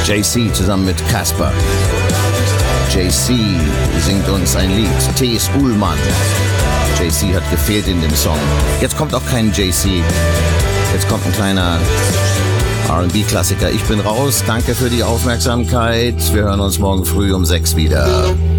JC zusammen mit Casper. JC singt uns ein Lied. T.S. Ullmann. JC hat gefehlt in dem Song. Jetzt kommt auch kein JC. Jetzt kommt ein kleiner R&B-Klassiker. Ich bin raus. Danke für die Aufmerksamkeit. Wir hören uns morgen früh um 6 wieder.